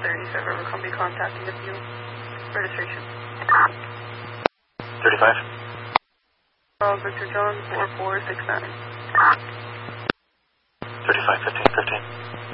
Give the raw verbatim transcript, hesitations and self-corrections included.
thirty, so whoever will be contacting with you. Registration. thirty-five. Charles Victor John, four four six nine. thirty-five, fifteen, fifteen.